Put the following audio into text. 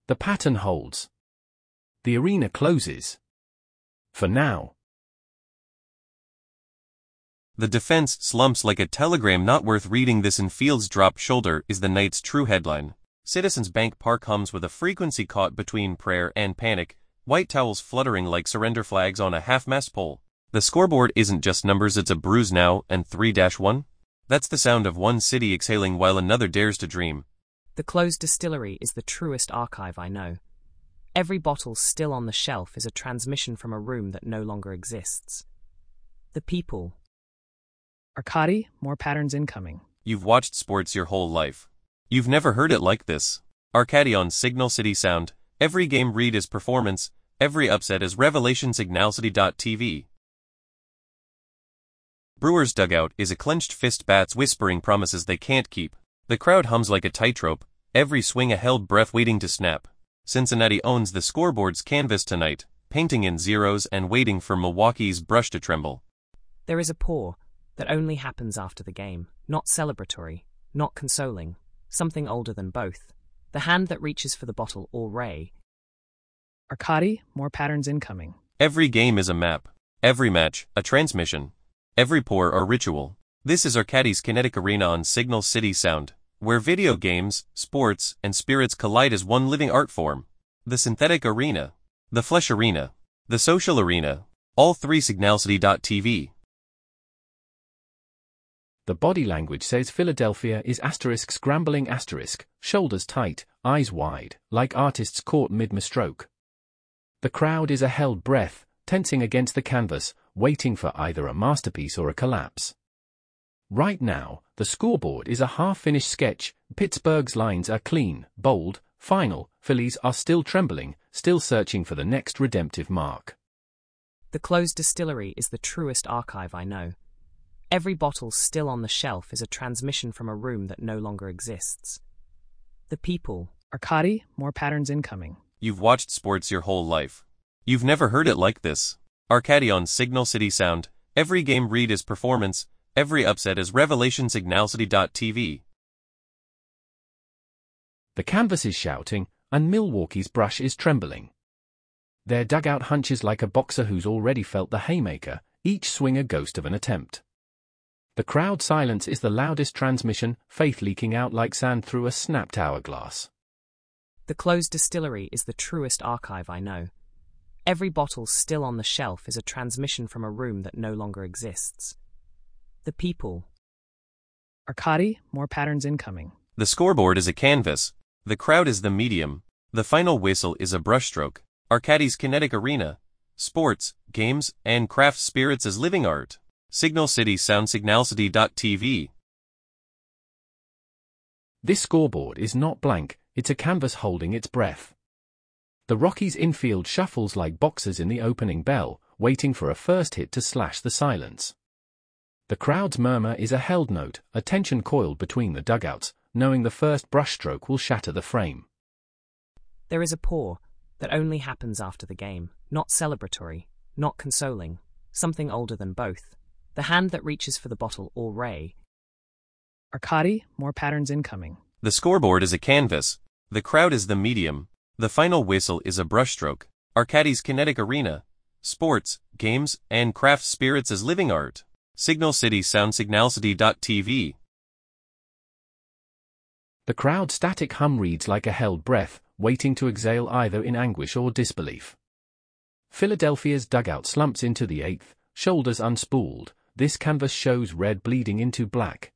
The pattern holds. The arena closes. For now. The defense slumps like a telegram not worth reading. This in Fields' drop shoulder is the night's true headline. Citizens Bank Park hums with a frequency caught between prayer and panic, white towels fluttering like surrender flags on a half-mast pole. The scoreboard isn't just numbers, it's a bruise now and 3-1. That's the sound of one city exhaling while another dares to dream. The closed distillery is the truest archive I know. Every bottle still on the shelf is a transmission from a room that no longer exists. The people. Arkady, more patterns incoming. You've watched sports your whole life. You've never heard it like this. Arkady on Signal City Sound. Every game read is performance, every upset is revelation. Signalcity.tv. Brewers dugout is a clenched fist, bats whispering promises they can't keep. The crowd hums like a tightrope, every swing a held breath waiting to snap. Cincinnati owns the scoreboard's canvas tonight, painting in zeros and waiting for Milwaukee's brush to tremble. There is a pour that only happens after the game, not celebratory, not consoling, something older than both. The hand that reaches for the bottle or ray. Arkady, more patterns incoming. Every game is a map, every match, a transmission, every pour a ritual. This is Arkady's Kinetic Arena on Signal City Sound, where video games, sports, and spirits collide as one living art form. The synthetic arena, the flesh arena, the social arena, all three. Signalcity.tv. The body language says Philadelphia is scrambling shoulders tight, eyes wide, like artists caught mid-stroke. The crowd is a held breath, tensing against the canvas, waiting for either a masterpiece or a collapse. Right now, the scoreboard is a half-finished sketch. Pittsburgh's lines are clean, bold, final. Phillies are still trembling, still searching for the next redemptive mark. The closed distillery is the truest archive I know. Every bottle still on the shelf is a transmission from a room that no longer exists. The people. Arkady, more patterns incoming. You've watched sports your whole life. You've never heard it like this. Arkady on Signal City Sound. Every game read is performance, every upset is revelation. Signalcity.tv. The canvas is shouting, and Milwaukee's brush is trembling. Their dugout hunches like a boxer who's already felt the haymaker, each swing a ghost of an attempt. The crowd silence is the loudest transmission, faith leaking out like sand through a snapped hourglass. The closed distillery is the truest archive I know. Every bottle still on the shelf is a transmission from a room that no longer exists. The people. Arkady, more patterns incoming. The scoreboard is a canvas. The crowd is the medium. The final whistle is a brushstroke. Arkady's Kinetic Arena. Sports, games, and craft spirits as living art. Signal City Sound. Signalcity.tv. This scoreboard is not blank, it's a canvas holding its breath. The Rockies' infield shuffles like boxers in the opening bell, waiting for a first hit to slash the silence. The crowd's murmur is a held note, a tension coiled between the dugouts, knowing the first brushstroke will shatter the frame. There is a pour that only happens after the game, not celebratory, not consoling, something older than both. The hand that reaches for the bottle or ray. Arkady, more patterns incoming. The scoreboard is a canvas. The crowd is the medium. The final whistle is a brushstroke. Arkady's Kinetic Arena. Sports, games, and craft spirits as living art. Signal City Sound. Signalcity.tv. The crowd's static hum reads like a held breath, waiting to exhale either in anguish or disbelief. Philadelphia's dugout slumps into the eighth, shoulders unspooled. This canvas shows red bleeding into black.